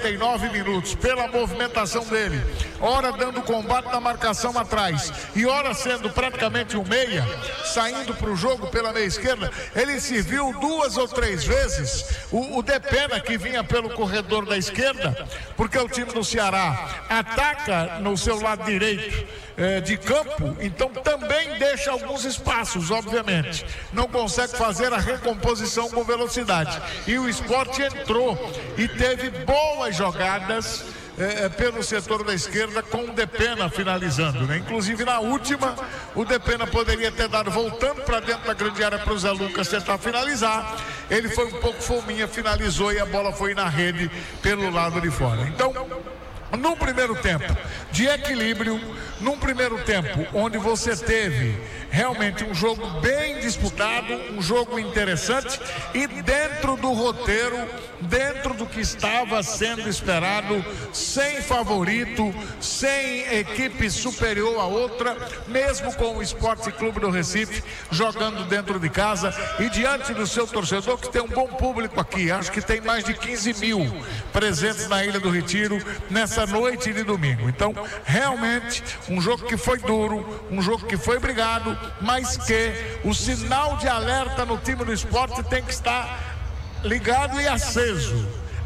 49 minutos, pela movimentação dele, ora dando combate na marcação atrás e ora sendo praticamente um meia, saindo para o jogo pela meia esquerda, ele se viu 2 ou 3 vezes o Depena, que vinha pelo corredor da esquerda, porque o time do Ceará ataca no seu lado direito de campo, então também deixa alguns espaços, obviamente não consegue fazer a recomposição com velocidade, e o Sport entrou e teve boas jogadas pelo setor da esquerda, com o Depena finalizando, né? Inclusive na última, o Depena poderia ter dado, voltando para dentro da grande área para o Zé Lucas tentar finalizar, ele foi um pouco fominha, finalizou e a bola foi na rede pelo lado de fora. Então, num primeiro tempo de equilíbrio, num primeiro tempo onde você teve realmente um jogo bem disputado, um jogo interessante e dentro do roteiro, dentro do que estava sendo esperado, sem favorito, sem equipe superior a outra, mesmo com o Esporte Clube do Recife jogando dentro de casa e diante do seu torcedor, que tem um bom público aqui, acho que tem mais de 15 mil presentes na Ilha do Retiro nessa noite de domingo. Então, realmente, um jogo que foi duro, um jogo que foi brigado, mas que o sinal de alerta no time do Esporte tem que estar ligado e aceso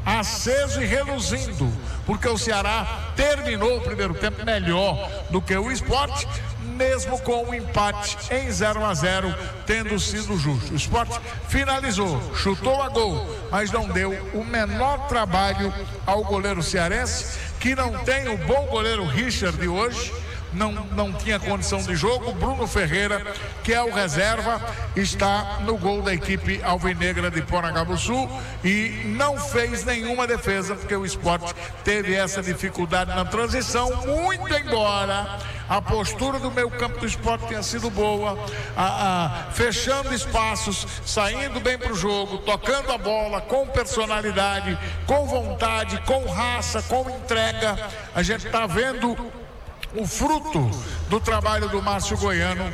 e reluzindo, porque o Ceará terminou o primeiro tempo melhor do que o Esporte, mesmo com o empate em 0-0 tendo sido justo. O Sport finalizou, chutou a gol, mas não deu o menor trabalho ao goleiro cearense, que não tem o bom goleiro Richard de hoje. Não tinha condição de jogo. Bruno Ferreira, que é o reserva, está no gol da equipe alvinegra de Porangaba-Sul e não fez nenhuma defesa, porque o Sport teve essa dificuldade na transição, muito embora a postura do meio campo do Sport tenha sido boa, fechando espaços, saindo bem para o jogo, tocando a bola com personalidade, com vontade, com raça, com entrega. A gente está vendo o fruto do trabalho do Márcio Goiano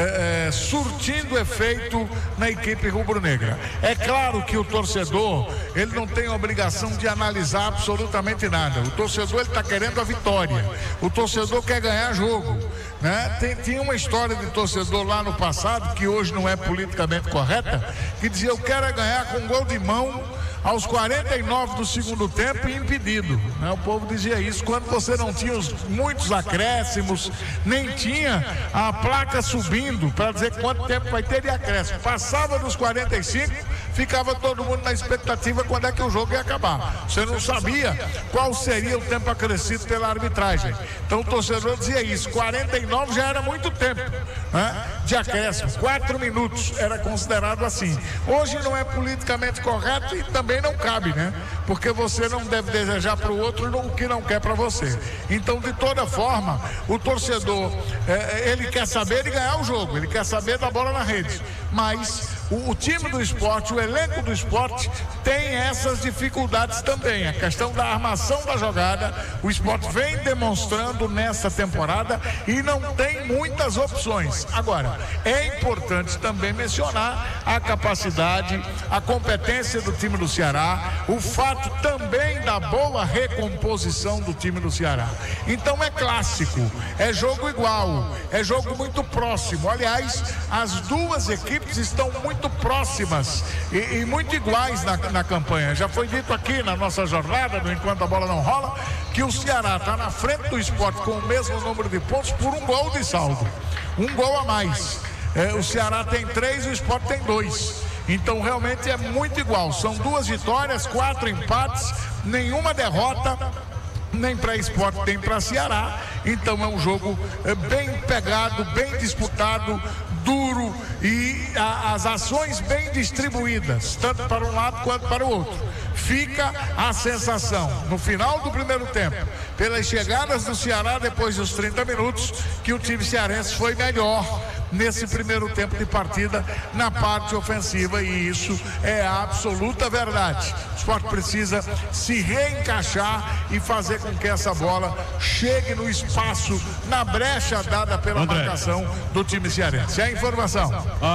surtindo efeito na equipe rubro-negra. É claro que o torcedor, ele não tem obrigação de analisar absolutamente nada. O torcedor, ele está querendo a vitória. O torcedor quer ganhar jogo, né? Tinha uma história de torcedor lá no passado, que hoje não é politicamente correta, que dizia: eu quero é ganhar com um gol de mão aos 49 do segundo tempo e impedido, né? O povo dizia isso quando você não tinha muitos acréscimos, nem tinha a placa subindo para dizer quanto tempo vai ter de acréscimo. Passava dos 45, ficava todo mundo na expectativa quando é que o jogo ia acabar. Você não sabia qual seria o tempo acrescido pela arbitragem. Então o torcedor dizia isso: 49 já era muito tempo, né, de acréscimo. 4 minutos era considerado assim. Hoje não é politicamente correto e também não cabe, né? Porque você não deve desejar para o outro o que não quer para você. Então, de toda forma, o torcedor, ele quer saber de ganhar o jogo, ele quer saber da bola na rede, mas o time do Sport, o elenco do Sport tem essas dificuldades também. A questão da armação da jogada, o Sport vem demonstrando nessa temporada e não tem muitas opções. Agora, é importante também mencionar a capacidade, a competência do time do Ceará, o fato também da boa recomposição do time do Ceará. Então é clássico, é jogo igual, é jogo muito próximo. Aliás, as duas equipes estão muito próximas e muito iguais na campanha. Já foi dito aqui na nossa jornada, no Enquanto a Bola Não Rola, que o Ceará está na frente do Sport com o mesmo número de pontos por um gol de saldo, um gol a mais. O Ceará tem 3 e o Sport tem 2. Então realmente é muito igual. São 2 vitórias, 4 empates, nenhuma derrota, nem para Sport nem para Ceará. Então é um jogo bem pegado, bem disputado, duro e as ações bem distribuídas, tanto para um lado quanto para o outro. Fica a sensação, no final do primeiro tempo, pelas chegadas do Ceará depois dos 30 minutos, que o time cearense foi melhor nesse primeiro tempo de partida na parte ofensiva, e isso é a absoluta verdade. O Sport precisa se reencaixar e fazer com que essa bola chegue no espaço, na brecha dada pela marcação do time cearense. É a informação.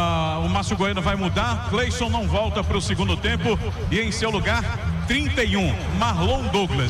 O Márcio Goiano vai mudar, Cleison não volta para o segundo tempo e em seu lugar 31, Marlon Douglas.